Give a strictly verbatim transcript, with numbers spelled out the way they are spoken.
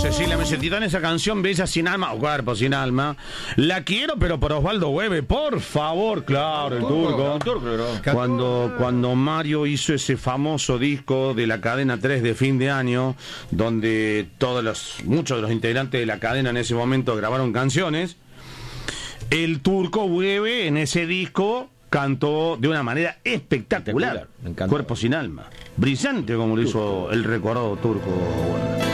Cecilia, me sentí en esa canción Bella sin alma o Cuerpo sin alma. La quiero, pero por Osvaldo Hueve, por favor, claro, el turco. El turco, bro. Cuando, cuando Mario hizo ese famoso disco de la cadena tres de fin de año, donde todos los, muchos de los integrantes de la cadena en ese momento grabaron canciones, el turco Hueve en ese disco cantó de una manera espectacular. espectacular. Me encantó. Cuerpo sin alma. Brillante como lo hizo el recordado turco Hueve.